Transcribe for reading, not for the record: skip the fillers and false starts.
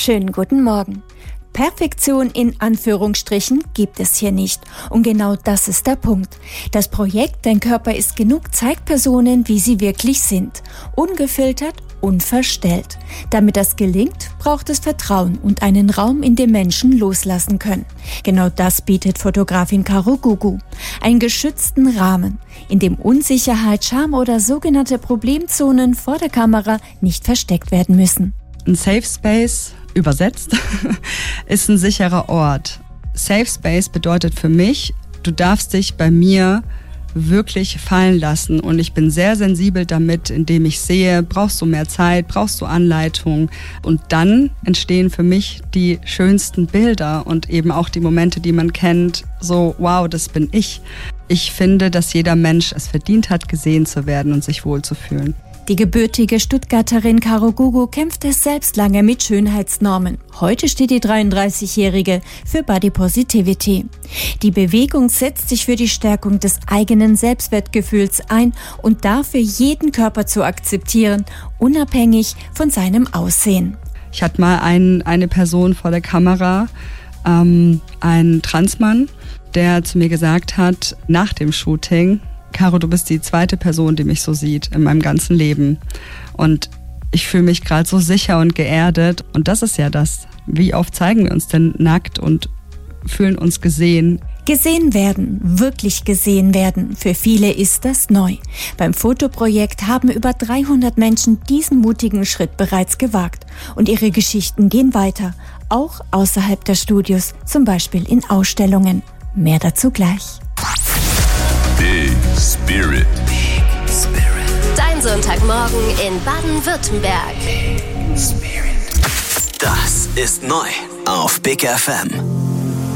Schönen guten Morgen. Perfektion in Anführungsstrichen gibt es hier nicht. Und genau das ist der Punkt. Das Projekt Dein Körper ist genug zeigt Personen, wie sie wirklich sind. Ungefiltert, unverstellt. Damit das gelingt, braucht es Vertrauen und einen Raum, in dem Menschen loslassen können. Genau das bietet Fotografin Caro Gugu. Einen geschützten Rahmen, in dem Unsicherheit, Scham oder sogenannte Problemzonen vor der Kamera nicht versteckt werden müssen. Ein Safe Space, übersetzt, ist ein sicherer Ort. Safe Space bedeutet für mich, du darfst dich bei mir wirklich fallen lassen und ich bin sehr sensibel damit, indem ich sehe, brauchst du mehr Zeit, brauchst du Anleitung und dann entstehen für mich die schönsten Bilder und eben auch die Momente, die man kennt, so wow, das bin ich. Ich finde, dass jeder Mensch es verdient hat, gesehen zu werden und sich wohlzufühlen. Die gebürtige Stuttgarterin Caro Gugu kämpfte selbst lange mit Schönheitsnormen. Heute steht die 33-Jährige für Body Positivity. Die Bewegung setzt sich für die Stärkung des eigenen Selbstwertgefühls ein und dafür jeden Körper zu akzeptieren, unabhängig von seinem Aussehen. Ich hatte mal eine Person vor der Kamera, einen Transmann, der zu mir gesagt hat, nach dem Shooting: Caro, du bist die zweite Person, die mich so sieht in meinem ganzen Leben. Und ich fühle mich gerade so sicher und geerdet. Und das ist ja das. Wie oft zeigen wir uns denn nackt und fühlen uns gesehen? Gesehen werden, wirklich gesehen werden. Für viele ist das neu. Beim Fotoprojekt haben über 300 Menschen diesen mutigen Schritt bereits gewagt. Und ihre Geschichten gehen weiter, auch außerhalb der Studios, zum Beispiel in Ausstellungen. Mehr dazu gleich. Big Spirit. Dein Sonntagmorgen in Baden-Württemberg. Das ist neu auf Big FM.